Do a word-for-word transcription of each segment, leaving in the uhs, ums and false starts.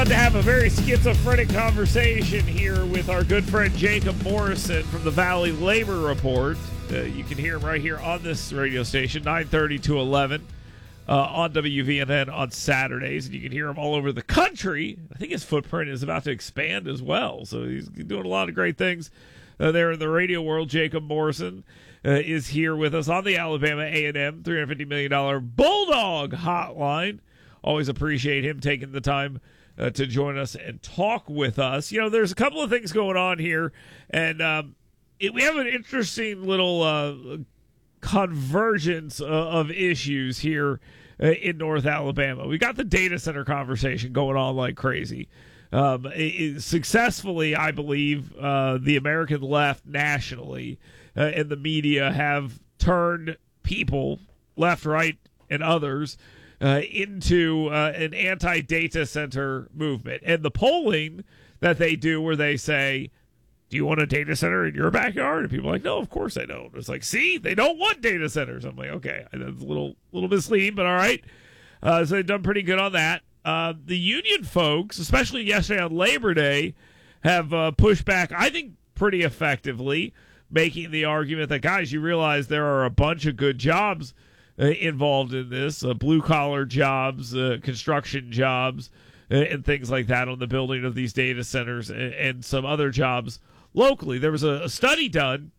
to have a very schizophrenic conversation here with our good friend Jacob Morrison from the Valley Labor Report. Uh, you can hear him right here on this radio station, nine thirty to eleven uh, on W V N N on Saturdays. And you can hear him all over the country. I think his footprint is about to expand as well. So he's doing a lot of great things uh, there in the radio world. Jacob Morrison uh, is here with us on the Alabama A and M three hundred fifty million dollars Bulldog Hotline. Always appreciate him taking the time uh, to join us and talk with us. You know, there's a couple of things going on here, and um, it, we have an interesting little uh, convergence uh, of issues here uh, in North Alabama. We got the data center conversation going on like crazy. Um, it, it, successfully, I believe, uh, the American left nationally uh, and the media have turned people, left, right, and others, Uh, into uh, an anti-data center movement. And the polling that they do where they say, do you want a data center in your backyard? And people are like, no, of course I don't. It's like, see, they don't want data centers. I'm like, okay, that's a little little misleading, but all right. Uh, so they've done pretty good on that. Uh, the union folks, especially yesterday on Labor Day, have uh, pushed back, I think, pretty effectively, making the argument that, guys, you realize there are a bunch of good jobs Uh, involved in this, uh, blue-collar jobs, uh, construction jobs, uh, and things like that on the building of these data centers and, and some other jobs locally. There was a, a study done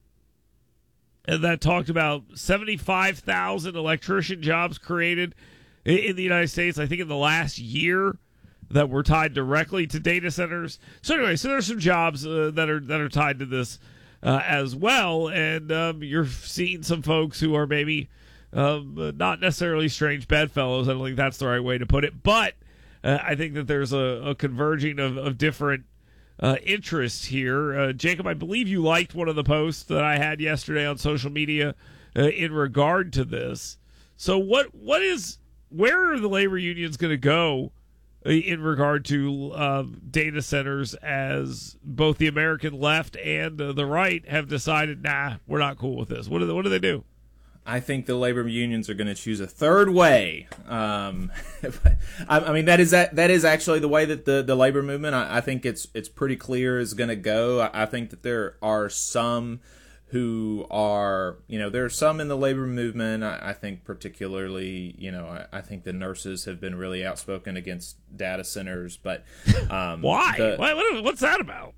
and that talked about seventy-five thousand electrician jobs created in, in the United States, I think in the last year, that were tied directly to data centers. So anyway, so there's some jobs uh, that are that are tied to this uh, as well, and um, you're seeing some folks who are maybe Um, not necessarily strange bedfellows. I don't think that's the right way to put it. But uh, I think that there's a, a converging of, of different uh, interests here. Uh, Jacob, I believe you liked one of the posts that I had yesterday on social media uh, in regard to this. So what what is where are the labor unions going to go in regard to uh, data centers, as both the American left and uh, the right have decided, nah, we're not cool with this? What do they, what do they do? I think the labor unions are going to choose a third way. Um, I, I mean, that is that that is actually the way that the, the labor movement, I, I think it's it's pretty clear, is going to go. I, I think that there are some who are, you know, there are some in the labor movement. I, I think particularly, you know, I, I think the nurses have been really outspoken against data centers. But um, why? The, what, what's that about?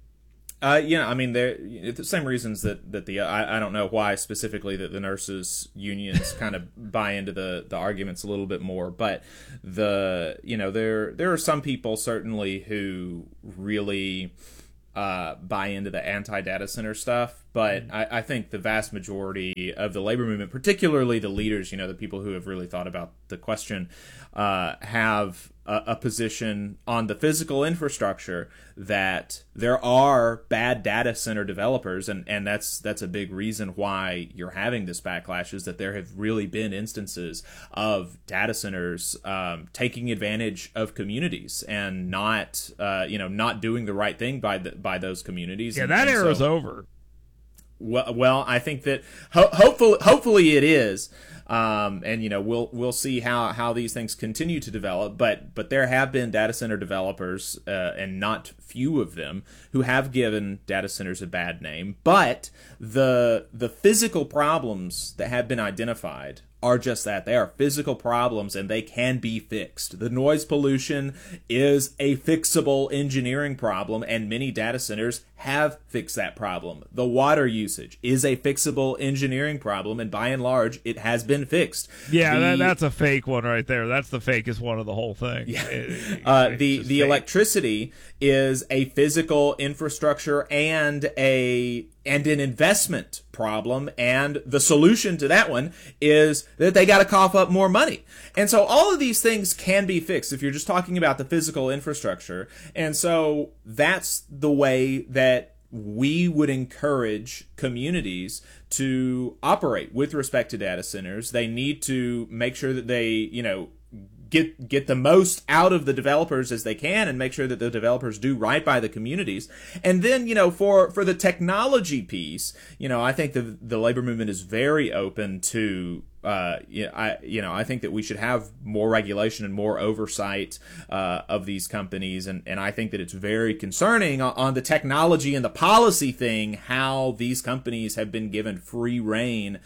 Uh, yeah, I mean, they're the same reasons that, that the, I, I don't know why specifically that the nurses unions kind of buy into the, the arguments a little bit more, but the, you know, there, there are some people certainly who really, uh, buy into the anti-data center stuff, but I, I think the vast majority of the labor movement, particularly the leaders, you know, the people who have really thought about the question, uh, have a, a position on the physical infrastructure that there are bad data center developers, and, and that's that's a big reason why you're having this backlash, is that there have really been instances of data centers um, taking advantage of communities and not, uh, you know, not doing the right thing by the, by those communities. Yeah, and, that and era's so, over. Well, well, I think that ho- hopefully, hopefully it is, um, and you know we'll we'll see how, how these things continue to develop. But but there have been data center developers, uh, and not few of them, who have given data centers a bad name. But the the physical problems that have been identified are just that. They are physical problems, and they can be fixed. The noise pollution is a fixable engineering problem, and many data centers have fixed that problem. The water usage is a fixable engineering problem, and by and large, it has been fixed. Yeah, the, that, that's a fake one right there. That's the fakest one of the whole thing. Yeah. It, it, uh, the the fake. electricity is a physical infrastructure and a and an investment problem, and the solution to that one is that they got to cough up more money. And so all of these things can be fixed if you're just talking about the physical infrastructure. And so that's the way that we would encourage communities to operate with respect to data centers. They need to make sure that they, you know, get get the most out of the developers as they can and make sure that the developers do right by the communities. And then, you know, for for the technology piece, you know, I think the the labor movement is very open to uh you know, I you know I think that we should have more regulation and more oversight uh of these companies, and and I think that it's very concerning on, on the technology and the policy thing how these companies have been given free reign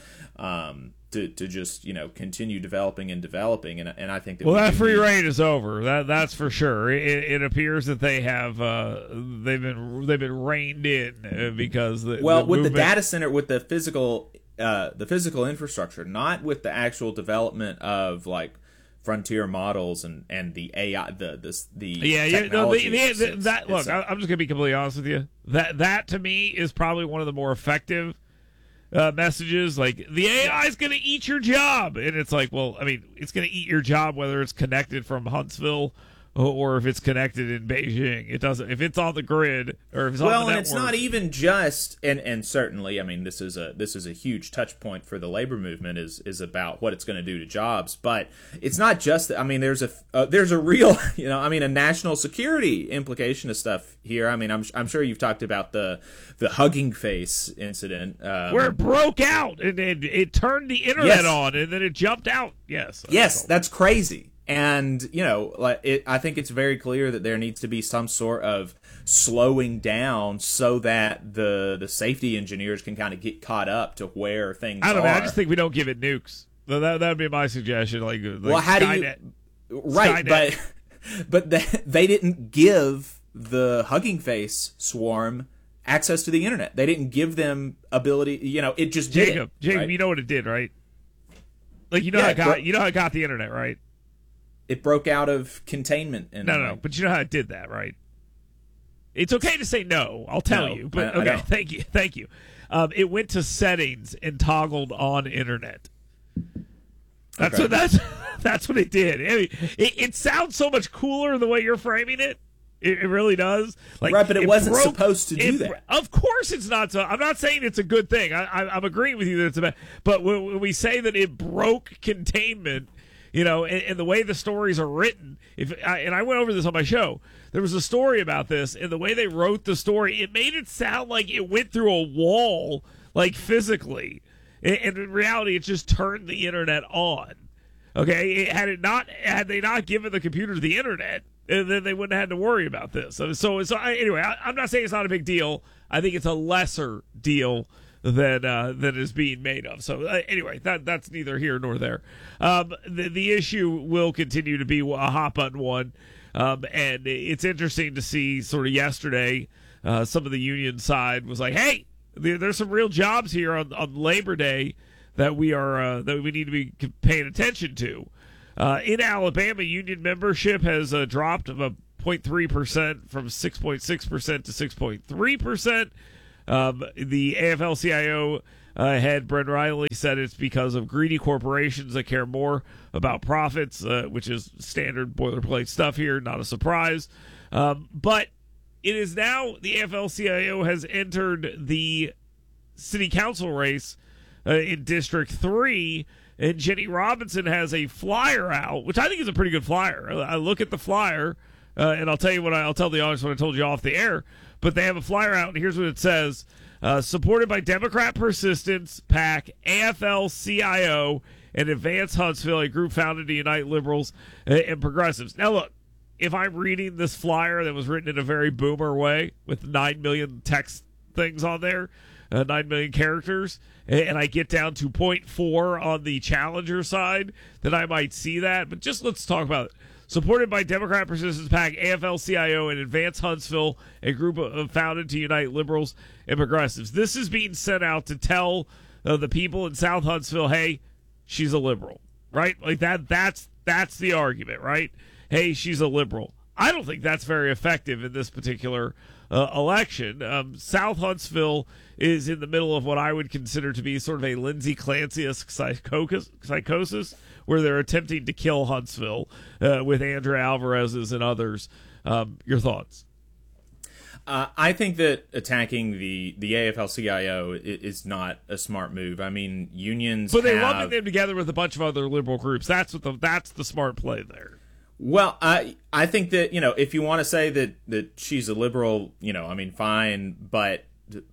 um to to just, you know, continue developing and developing, and and I think that well, we that free need... reign is over. That that's for sure. It, it appears that they have uh, they've been they've been reined in because the, well the with movement... the data center, with the physical uh, the physical infrastructure, not with the actual development of like frontier models and, and the A I, the this the yeah, yeah, no, the, the, it's, the, it's, that it's look. a, I'm just gonna be completely honest with you. That that to me is probably one of the more effective uh, messages. Like the A I is gonna eat your job, and it's like, well, I mean, it's gonna eat your job whether it's connected from Huntsville or if it's connected in Beijing. It doesn't. If it's on the grid or if it's well, on the and network. it's not even just and and certainly, I mean, this is a this is a huge touch point for the labor movement is is about what it's going to do to jobs. But it's not just that. I mean, there's a uh, there's a real you know I mean a national security implication of stuff here. I mean, I'm I'm sure you've talked about the the Hugging Face incident um, where it broke out and it, it turned the internet yes. on and then it jumped out. Yes, yes, that's crazy. And, you know, like it, I think it's very clear that there needs to be some sort of slowing down so that the the safety engineers can kind of get caught up to where things I don't are. know. I just think we don't give it nukes. So that that would be my suggestion. Like, like well, how Skynet. do you? Right, Skynet. but but they, they didn't give the Hugging Face swarm access to the internet. They didn't give them ability. You know, it just did. Jacob, Jacob, right? you know what it did, right? Like, you know Yeah, how it got bro- you know how it got the internet, right? It broke out of containment. And No, no, no. But you know how it did that, right? It's okay to say no. I'll tell No, you. But I- I okay, know. thank you, thank you. Um, it went to settings and toggled on internet. That's Okay. what that's that's what it did. I mean, it, it sounds so much cooler the way you're framing it. It, it really does. Like, Right, but it wasn't broke- supposed to do it- that. Of course, it's not. So I'm not saying it's a good thing. I, I, I'm agreeing with you that it's a bad. But when, when we say that it broke containment, you know, and, and the way the stories are written, if I, and I went over this on my show, there was a story about this, and the way they wrote the story, it made it sound like it went through a wall, like physically, and, and in reality, it just turned the internet on. Okay, it, had it not, had they not given the computer the internet, then they wouldn't have had to worry about this. So, so, so I, anyway, I, I'm not saying it's not a big deal. I think it's a lesser deal than uh, than is being made of. So uh, anyway, that that's neither here nor there. Um, the the issue will continue to be a hot button one, um, and it's interesting to see. Sort of yesterday, uh, some of the union side was like, "Hey, there, there's some real jobs here on, on Labor Day that we are uh, that we need to be paying attention to." Uh, in Alabama, union membership has uh, dropped of a zero point three percent from six point six percent to six point three percent. Um, the A F L C I O uh, head, Brent Riley, said it's because of greedy corporations that care more about profits, uh, which is standard boilerplate stuff here, not a surprise. Um, but it is now the A F L C I O has entered the city council race uh, in District three, and Jenny Robinson has a flyer out, which I think is a pretty good flyer. I look at the flyer, uh, and I'll tell you what I, I'll tell the audience what I told you off the air. But they have a flyer out, and here's what it says. Uh, supported by Democrat Persistence, PAC, A F L C I O, and Advance Huntsville, a group founded to unite liberals and progressives. Now, look, if I'm reading this flyer that was written in a very boomer way with nine million text things on there, uh, nine million characters, and I get down to point four on the challenger side, then I might see that. But just let's talk about it. Supported by Democrat Persistence PAC, A F L C I O, and Advance Huntsville, a group of, founded to unite liberals and progressives. This is being sent out to tell uh, the people in South Huntsville, hey, she's a liberal, right? Like that. That's that's the argument, right? Hey, she's a liberal. I don't think that's very effective in this particular uh, election. Um, South Huntsville is in the middle of what I would consider to be sort of a Lindsay Clancy-esque psychos- psychosis, where they're attempting to kill Huntsville uh, with Andrea Alvarez's and others. Um, your thoughts? Uh, I think that attacking the, the A F L C I O is not a smart move. I mean, unions But they have... lumping them together with a bunch of other liberal groups. That's what the that's the smart play there. Well, I I think that, you know, if you want to say that, that she's a liberal, you know, I mean, fine. But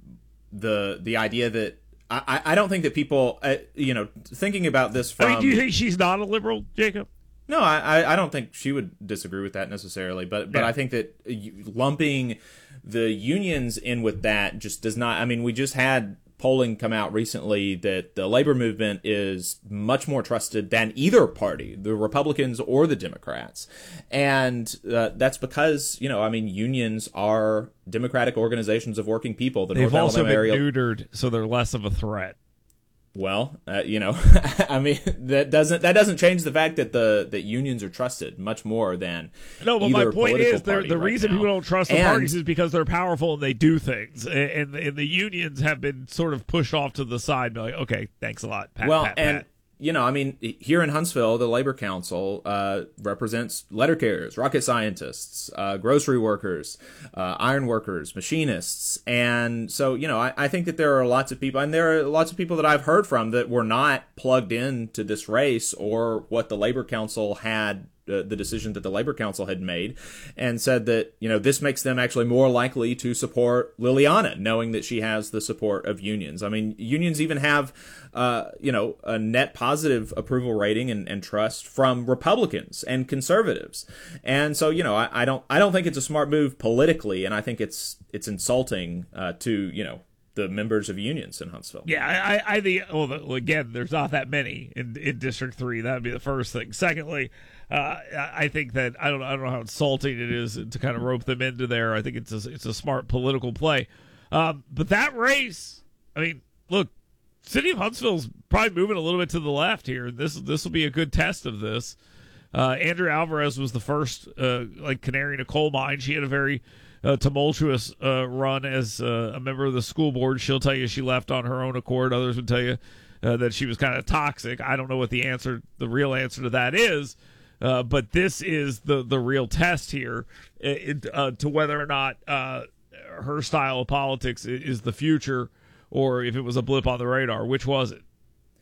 the the idea that I, I don't think that people, uh, you know, thinking about this from... I mean, do you think she's not a liberal, Jacob? No, I, I don't think she would disagree with that necessarily. But, but Yeah. I think that lumping the unions in with that just does not... I mean, we just had polling come out recently that the labor movement is much more trusted than either party, the Republicans or the Democrats. And uh, that's because, you know, I mean, unions are democratic organizations of working people. The They've North also Alabama been area... neutered, so they're less of a threat. Well, uh, you know, I mean, that doesn't that doesn't change the fact that the that unions are trusted much more than No, but either my point political is, they're- party the right reason now. people don't trust the And- parties is because they're powerful and they do things, and, and, and the unions have been sort of pushed off to the side. Like, okay, thanks a lot, Pat. Well, Pat, and Pat. you know, I mean, here in Huntsville, the Labor Council uh, represents letter carriers, rocket scientists, uh, grocery workers, uh, iron workers, machinists, and so you know, I, I think that there are lots of people, and there are lots of people that I've heard from that were not plugged into this race or what the Labor Council had. Uh, the decision that the Labor Council had made, and said that, you know, this makes them actually more likely to support Liliana, knowing that she has the support of unions. I mean, unions even have, uh, you know, a net positive approval rating and, and trust from Republicans and conservatives. And so, you know, I, I don't, I don't think it's a smart move politically, and I think it's, it's insulting uh, to, you know, the members of unions in Huntsville. Yeah, I, I, I think. Well, again, there's not that many in in District Three. That would be the first thing. Secondly, uh, I think that I don't I don't know how insulting it is to kind of rope them into there. I think it's a, it's a smart political play. Um, but that race, I mean, look, City of Huntsville's probably moving a little bit to the left here. This this will be a good test of this. Uh, Andrea Alvarez was the first uh, like canary in a coal mine. She had a very uh, tumultuous uh, run as uh, a member of the school board. She'll tell you she left on her own accord. Others would tell you uh, that she was kind of toxic. I don't know what the answer, the real answer to that is, uh, but this is the the real test here it, uh, to whether or not uh, her style of politics is the future, or if it was a blip on the radar. Which was it?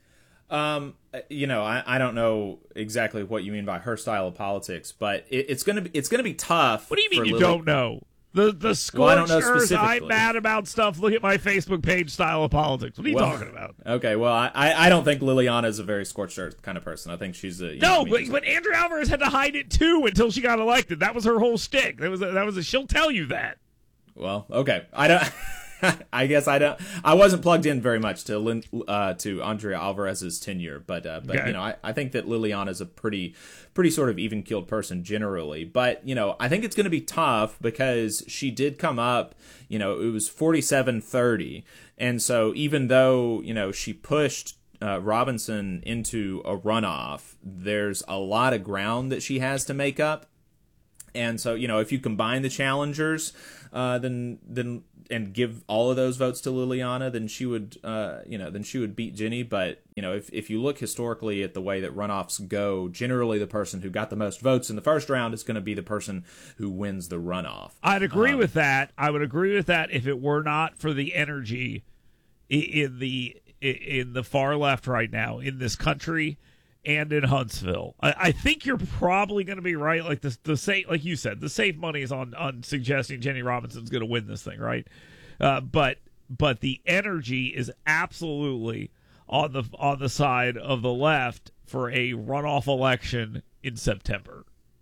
Um, you know, I, I don't know exactly what you mean by her style of politics, but it, it's gonna be it's gonna be tough. What do you mean for you Lily- don't know? The the Well, I don't scorched know earth, specifically. I'm mad about stuff. Look at my Facebook page style of politics. What are you Well, talking about? Okay, well, I, I don't think Liliana is a very scorched earth kind of person. I think she's a you know, No, I mean, but, she's a- but Andrea Alvarez had to hide it too until she got elected. That was her whole shtick. That was a, that was a, she'll tell you that. well, okay, I don't. I guess I don't. I wasn't plugged in very much to Lin, uh, to Andrea Alvarez's tenure, but uh, but Okay. you know, I, I think that Liliana is a pretty pretty sort of even keeled person generally. But you know, I think it's going to be tough because she did come up. You know, it was forty-seven thirty, and so even though you know she pushed uh, Robinson into a runoff, there's a lot of ground that she has to make up. And so, you know, if you combine the challengers, uh, then then and give all of those votes to Liliana, then she would, uh, you know, then she would beat Jenny. But you know, if if you look historically at the way that runoffs go, generally the person who got the most votes in the first round is going to be the person who wins the runoff. I'd agree Um, with that. I would agree with that if it were not for the energy i- in the i- in the far left right now in this country and in Huntsville. I, I think you're probably going to be right. Like the the safe, like you said, the safe money is on on suggesting Jenny Robinson's going to win this thing, right? Uh, but but the energy is absolutely on the on the side of the left for a runoff election in September.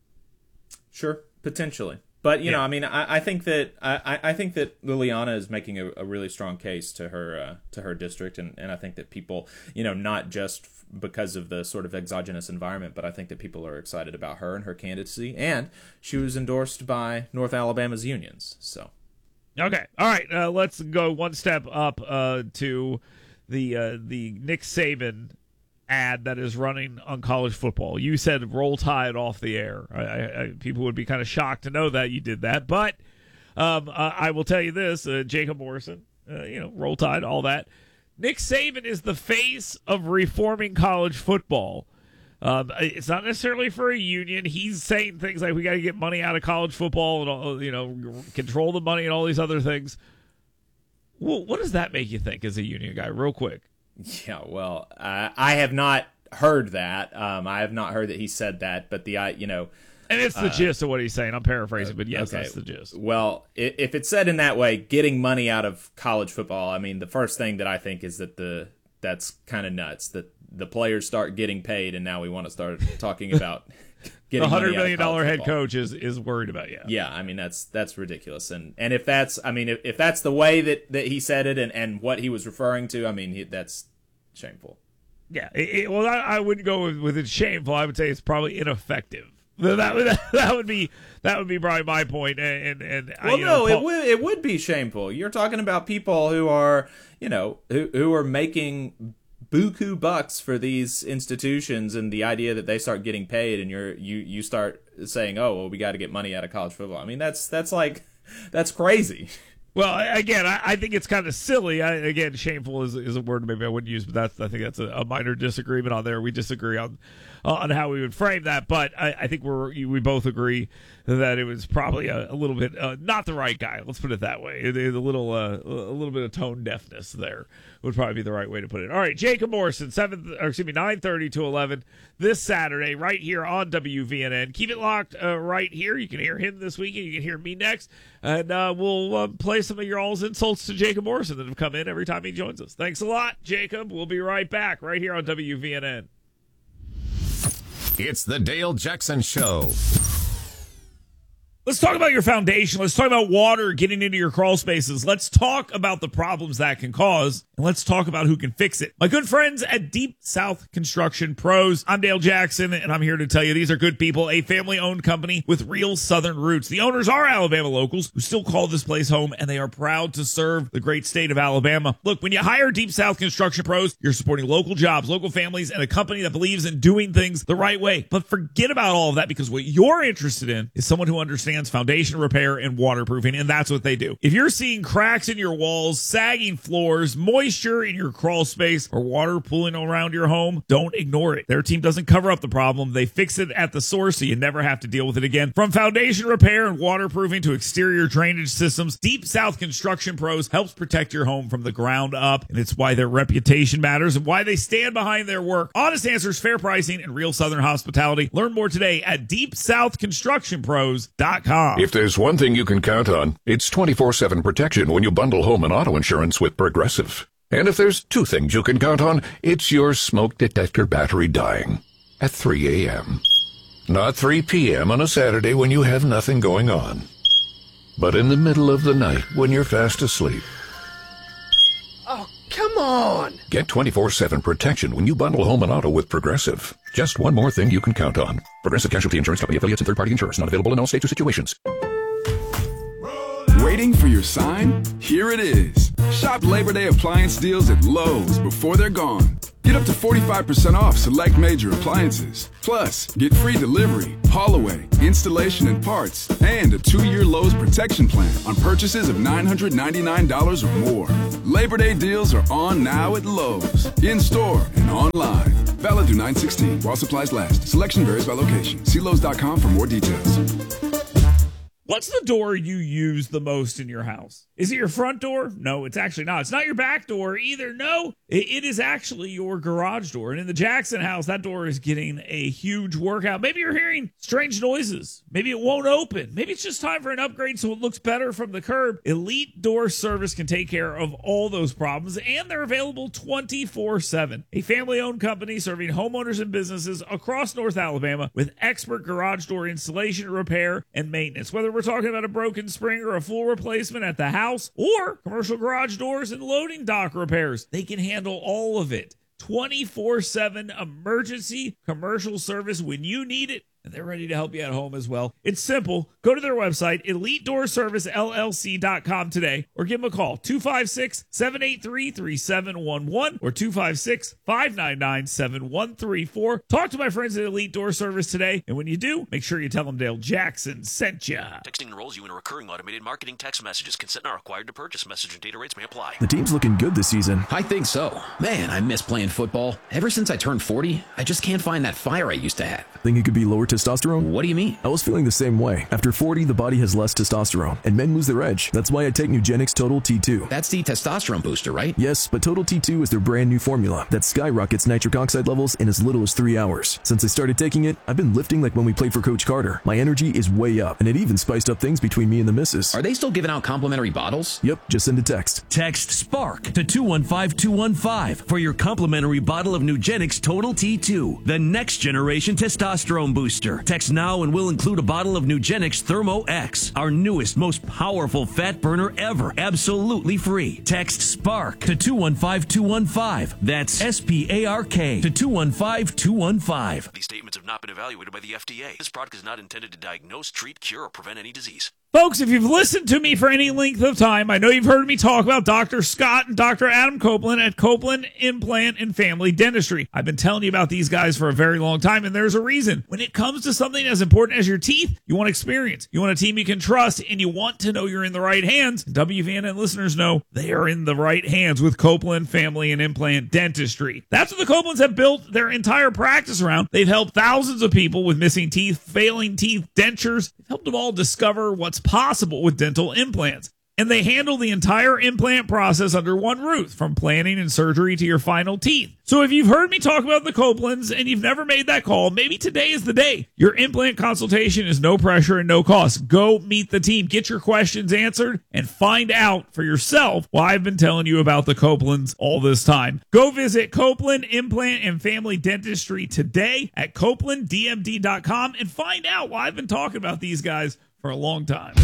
Sure, potentially. But you Yeah. know, I mean, I, I think that I, I think that Liliana is making a, a really strong case to her uh, to her district, and, and I think that people, you know, not just because of the sort of exogenous environment, but I think that people are excited about her and her candidacy, and she was endorsed by North Alabama's unions. So, Okay, all right. Uh, let's go one step up uh, to the uh, the Nick Saban ad that is running on college football. You said Roll Tide off the air. I, I, I, people would be kind of shocked to know that you did that, but um, uh, I will tell you this: uh, Jacob Morrison, uh, you know, Roll Tide, all that. Nick Saban is the face of reforming college football. Um, it's not necessarily for a union. He's saying things like we got to get money out of college football and all, you know, control the money and all these other things. Well, what does that make you think as a union guy, real quick? Yeah, well, uh, I have not heard that. Um, I have not heard that he said that, but the, I, you know, and it's the uh, gist of what he's saying. I'm paraphrasing, but yes, okay. That's the gist. Well, if it's said in that way, getting money out of college football, I mean, the first thing that I think is that the that's kind of nuts that the players start getting paid, and now we want to start talking about getting the hundred money million dollar head football. coach is is worried about. Yeah, yeah. I mean, that's that's ridiculous, and and if that's, I mean, if, if that's the way that, that he said it, and, and what he was referring to, I mean, he, that's shameful. Yeah. It, it, well, I, I wouldn't go with, with it shameful. I would say it's probably ineffective. That would that would be that would be probably my point. And and well, you no, know, Paul, it would it would be shameful. You're talking about people who are, you know, who who are making buku bucks for these institutions, and the idea that they start getting paid, and you're you you start saying, oh, well, we got to get money out of college football. I mean, that's that's like that's crazy. Well, again, I, I think it's kind of silly. I, again, shameful is, is a word maybe I wouldn't use, but that's I think that's a, a minor disagreement on there. We disagree on uh, on how we would frame that, but I, I think we're we both agree that it was probably a, a little bit uh, not the right guy. Let's put it that way. It, it, a little uh, a little bit of tone deafness there would probably be the right way to put it. All right, Jacob Morrison, seven or excuse me, nine thirty to eleven this Saturday, right here on W V N N. Keep it locked uh, right here. You can hear him this weekend. You can hear me next, and uh, we'll uh, play some of your all's insults to Jacob Morrison that have come in every time he joins us. Thanks a lot, Jacob. We'll be right back right here on W V N N. It's the Dale Jackson Show. Let's talk about your foundation. Let's talk about water getting into your crawl spaces. Let's talk about the problems that can cause, and let's talk about who can fix it. My good friends at Deep South Construction Pros. I'm Dale Jackson, and I'm here to tell you these are good people, a family-owned company with real Southern roots. The owners are Alabama locals who still call this place home, and they are proud to serve the great state of Alabama. Look, when you hire Deep South Construction Pros, you're supporting local jobs, local families, and a company that believes in doing things the right way. But forget about all of that, because what you're interested in is someone who understands foundation repair and waterproofing, and that's what they do. If you're seeing cracks in your walls, sagging floors, moisture in your crawl space, or water pooling around your home, don't ignore it. Their team doesn't cover up the problem. They fix it at the source so you never have to deal with it again. From foundation repair and waterproofing to exterior drainage systems, Deep South Construction Pros helps protect your home from the ground up, and it's why their reputation matters and why they stand behind their work. Honest answers, fair pricing, and real Southern hospitality. Learn more today at deep south construction pros dot com. If there's one thing you can count on, it's twenty-four seven protection when you bundle home and auto insurance with Progressive. And if there's two things you can count on, it's your smoke detector battery dying at three a.m. Not three p.m. on a Saturday when you have nothing going on, but in the middle of the night when you're fast asleep. Oh, come on! Get twenty-four seven protection when you bundle home and auto with Progressive. Just one more thing you can count on. Progressive Casualty Insurance Company, affiliates, and third-party insurers. Not available in all states or situations. Waiting for your sign? Here it is. Shop Labor Day appliance deals at Lowe's before they're gone. Get up to forty-five percent off select major appliances. Plus, get free delivery, haul away, installation and parts, and a two-year Lowe's protection plan on purchases of nine hundred ninety-nine dollars or more. Labor Day deals are on now at Lowe's, in-store and online. Valid through nine sixteen while supplies last. Selection varies by location. See Lowe's dot com for more details. What's the door you use the most in your house? Is it your front door? No, it's actually not. It's not your back door either. No, it, it is actually your garage door. And in the Jackson house, that door is getting a huge workout. Maybe you're hearing strange noises. Maybe it won't open. Maybe it's just time for an upgrade so it looks better from the curb. Elite Door Service can take care of all those problems, and they're available twenty-four seven. A family-owned company serving homeowners and businesses across North Alabama with expert garage door installation, repair, and maintenance. Whether we're talking about a broken spring or a full replacement at the house, or commercial garage doors and loading dock repairs, they can handle all of it. twenty-four seven emergency commercial service when you need it. and they're ready to help you at home as well. It's simple. Go to their website, elite door service l l c dot com today, or give them a call, two five six, seven eight three, three seven one one or two five six, five nine nine, seven one three four. Talk to my friends at Elite Door Service today, and when you do, make sure you tell them Dale Jackson sent you. Texting enrolls you in a recurring automated marketing text messages. Consent not required to purchase. Message and data rates may apply. The team's looking good this season. I think so. Man, I miss playing football. Ever since I turned forty, I just can't find that fire I used to have. Think it could be lower testosterone? What do you mean? I was feeling the same way. After forty, the body has less testosterone, and men lose their edge. That's why I take Nugenix Total T two. That's the testosterone booster, right? Yes, but Total T two is their brand new formula that skyrockets nitric oxide levels in as little as three hours. Since I started taking it, I've been lifting like when we played for Coach Carter. My energy is way up, and it even spiced up things between me and the missus. Are they still giving out complimentary bottles? Yep, just send a text. Text SPARK to two one five two one five for your complimentary bottle of Nugenix Total T two, the next generation testosterone booster. Text now and we'll include a bottle of Nugenix Thermo X, our newest, most powerful fat burner ever, absolutely free. Text SPARK to two one five two one five. That's S P A R K to two one five two one five. These statements have not been evaluated by the F D A. This product is not intended to diagnose, treat, cure, or prevent any disease. Folks, if you've listened to me for any length of time, I know you've heard me talk about Doctor Scott and Doctor Adam Copeland at Copeland Implant and Family Dentistry. I've been telling you about these guys for a very long time, and there's a reason. When it comes to something as important as your teeth, you want experience. You want a team you can trust, and you want to know you're in the right hands. W V N N listeners know they are in the right hands with Copeland Family and Implant Dentistry. That's what the Copelands have built their entire practice around. They've helped thousands of people with missing teeth, failing teeth, dentures. They've helped them all discover what's possible with dental implants. And they handle the entire implant process under one roof, from planning and surgery to your final teeth. So if you've heard me talk about the Copelands and you've never made that call, maybe today is the day. Your implant consultation is no pressure and no cost. Go meet the team, get your questions answered, and find out for yourself why I've been telling you about the Copelands all this time. Go visit Copeland Implant and Family Dentistry today at copeland d m d dot com and find out why I've been talking about these guys for a long time.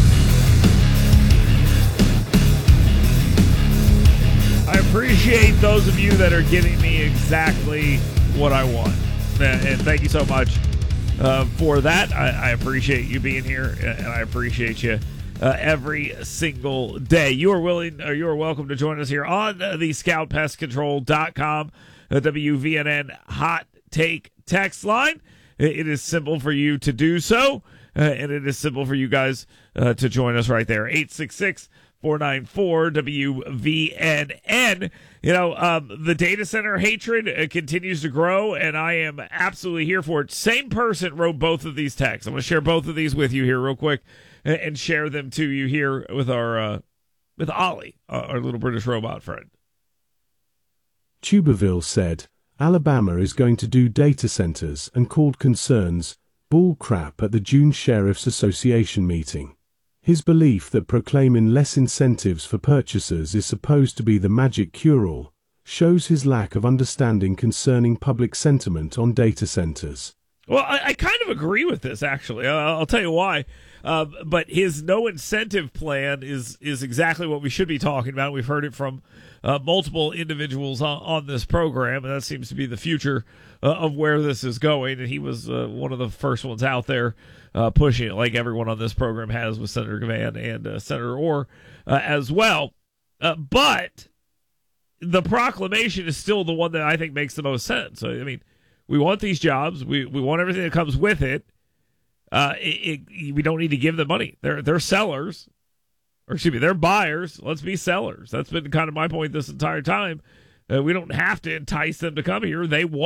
I appreciate those of you that are giving me exactly what I want. And thank you so much uh, for that. I, I appreciate you being here, and I appreciate you uh, every single day. You are willing, or you are welcome to join us here on uh, the scout pest control dot com uh, W V N N Hot Take text line. It is simple for you to do so, uh, and it is simple for you guys uh, to join us right there. eight six six, four nine four, W V N N. You know, um, the data center hatred uh, continues to grow, and I am absolutely here for it. Same person wrote both of these texts. I'm going to share both of these with you here real quick and, and share them to you here with our uh, with Ollie, uh, our little British robot friend. Tuberville said, Alabama is going to do data centers and called concerns bull crap at the June Sheriff's Association meeting. His belief that proclaiming less incentives for purchasers is supposed to be the magic cure-all shows his lack of understanding concerning public sentiment on data centers. Well, I, I kind of agree with this, actually. Uh, I'll tell you why. Uh, but his no incentive plan is is exactly what we should be talking about. We've heard it from uh, multiple individuals on, on this program, and that seems to be the future uh, of where this is going. And he was uh, one of the first ones out there uh, pushing it, like everyone on this program has with Senator Gavan and uh, Senator Orr uh, as well. Uh, but the proclamation is still the one that I think makes the most sense. I mean, we want these jobs. We we want everything that comes with it. Uh, it, it, we don't need to give them money. They're they're sellers, or excuse me, they're buyers. Let's be sellers. That's been kind of my point this entire time. Uh, we don't have to entice them to come here. They want.